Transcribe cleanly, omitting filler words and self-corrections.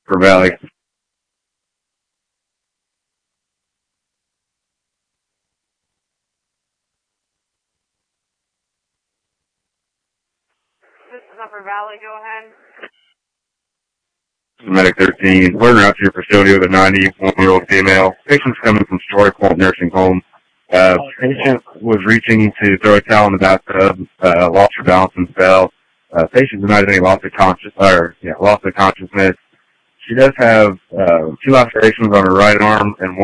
for Valley. This is Upper Valley, go ahead. Medic 13, we're out to your facility with a 91-year-old female. Patient's coming from Story Point Nursing Home. Patient was reaching to throw a towel in the bathtub, lost her balance and fell. Patient denied any loss of consciousness. She does have 2 lacerations on her right arm and 1